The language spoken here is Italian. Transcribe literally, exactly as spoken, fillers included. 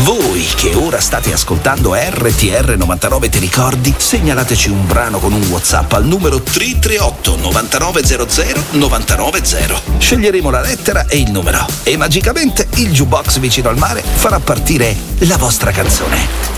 Voi che ora state ascoltando R T R novantanove Ti ricordi? Segnalateci un brano con un WhatsApp al numero tre tre otto novantanove zero zero novantanove zero. Sceglieremo la lettera e il numero e magicamente il jukebox vicino al mare farà partire la vostra canzone.